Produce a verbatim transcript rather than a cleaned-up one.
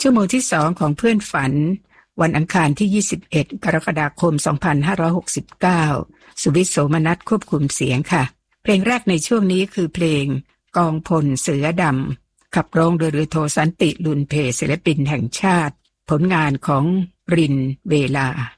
ชั่วโมงที่สองของเพื่อนฝันวันอังคารที่ยี่สิบเอ็ดกรกฎาคมสองพันห้าร้อยหกสิบเก้าสุวิทย์โสมนัสควบคุมเสียงค่ะเพลงแรกในช่วงนี้คือเพลงกองพลเสือดำขับร้องโดยเรือโทสันติลุนเพศิลปินแห่งชาติผลงานของรินเวลา